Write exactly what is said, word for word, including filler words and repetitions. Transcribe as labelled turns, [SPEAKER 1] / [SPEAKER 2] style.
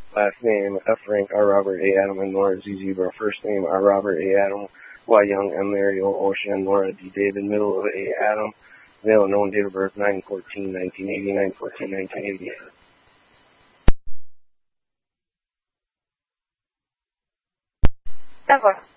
[SPEAKER 1] Last name, F. Frank, R. Robert, A. Adam, and Nora Z. Zebra. First name, R. Robert, A. Adam, Y. Young, M. Mary, O. Ocean, Nora D. David. Middle of A. Adam. Male, known date of birth, nine fourteen nineteen eighty, nine fourteen nineteen eighty.
[SPEAKER 2] ten four.